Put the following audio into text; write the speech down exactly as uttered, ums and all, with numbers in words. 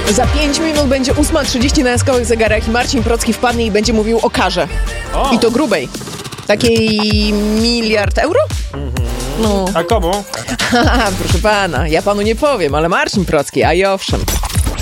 Za pięć minut będzie ósma trzydzieści na jaskowych zegarach i Marcin Procki wpadnie i będzie mówił o karze. O. I to grubej. Takiej miliard euro? Mhm. No. A komu? Haha, proszę pana, ja panu nie powiem, ale Marcin Procki, a i owszem.